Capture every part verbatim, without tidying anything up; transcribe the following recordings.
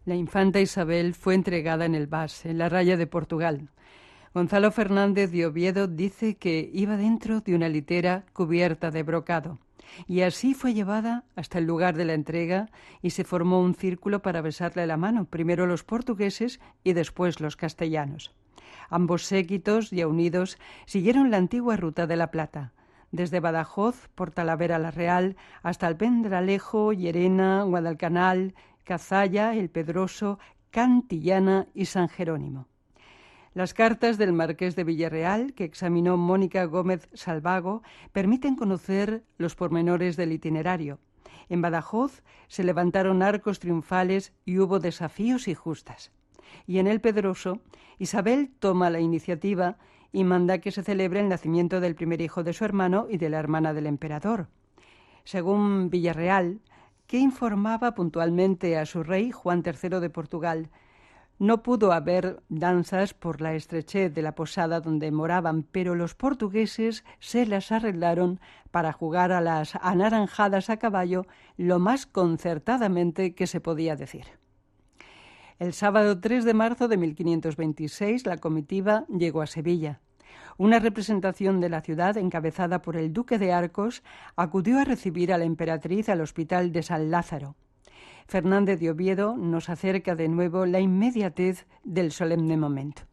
La infanta Isabel fue entregada en el Bas, en la Raya de Portugal. Gonzalo Fernández de Oviedo dice que iba dentro de una litera cubierta de brocado, y así fue llevada hasta el lugar de la entrega y se formó un círculo para besarle la mano, primero los portugueses y después los castellanos. Ambos séquitos, ya unidos, siguieron la antigua ruta de la Plata, desde Badajoz, por Talavera la Real, hasta Alpendralejo, Llerena, Guadalcanal, Cazalla, El Pedroso, Cantillana y San Jerónimo. Las cartas del marqués de Villarreal, que examinó Mónica Gómez Salvago, permiten conocer los pormenores del itinerario. En Badajoz se levantaron arcos triunfales y hubo desafíos y justas. Y en El Pedroso, Isabel toma la iniciativa y manda que se celebre el nacimiento del primer hijo de su hermano y de la hermana del emperador. Según Villarreal, que informaba puntualmente a su rey Juan tercero de Portugal, no pudo haber danzas por la estrechez de la posada donde moraban, pero los portugueses se las arreglaron para jugar a las anaranjadas a caballo lo más concertadamente que se podía decir. El sábado tres de marzo de mil quinientos veintiséis la comitiva llegó a Sevilla. Una representación de la ciudad, encabezada por el duque de Arcos, acudió a recibir a la emperatriz al hospital de San Lázaro. Fernández de Oviedo nos acerca de nuevo la inmediatez del solemne momento.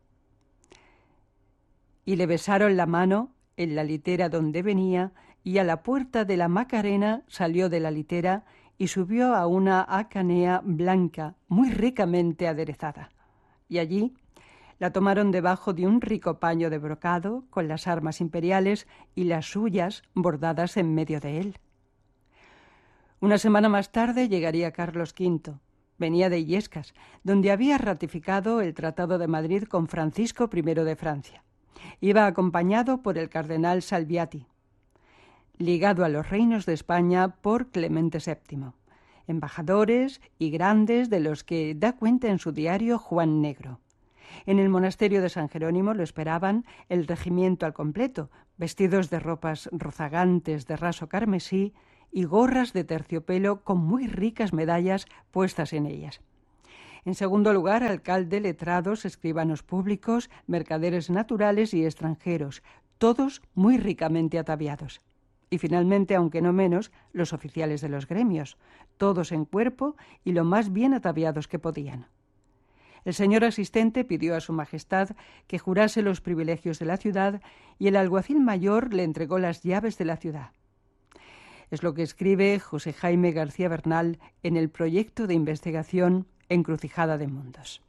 Y le besaron la mano en la litera donde venía, y a la puerta de la Macarena salió de la litera y subió a una hacanea blanca, muy ricamente aderezada. Y allí la tomaron debajo de un rico paño de brocado, con las armas imperiales y las suyas bordadas en medio de él. Una semana más tarde llegaría Carlos quinto. Venía de Illescas, donde había ratificado el Tratado de Madrid con Francisco primero de Francia. Iba acompañado por el cardenal Salviati, ligado a los reinos de España por Clemente séptimo, embajadores y grandes de los que da cuenta en su diario Juan Negro. En el monasterio de San Jerónimo lo esperaban el regimiento al completo, vestidos de ropas rozagantes de raso carmesí y gorras de terciopelo con muy ricas medallas puestas en ellas. En segundo lugar, alcalde, letrados, escribanos públicos, mercaderes naturales y extranjeros, todos muy ricamente ataviados. Y finalmente, aunque no menos, los oficiales de los gremios, todos en cuerpo y lo más bien ataviados que podían. El señor asistente pidió a su majestad que jurase los privilegios de la ciudad y el alguacil mayor le entregó las llaves de la ciudad. Es lo que escribe José Jaime García Bernal en el proyecto de investigación Encrucijada de Mundos.